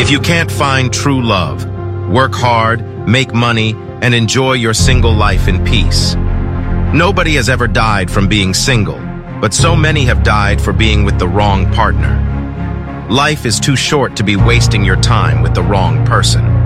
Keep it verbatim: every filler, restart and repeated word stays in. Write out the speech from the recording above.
If you can't find true love, work hard, make money, and enjoy your single life in peace. Nobody has ever died from being single, but so many have died for being with the wrong partner. Life is too short to be wasting your time with the wrong person.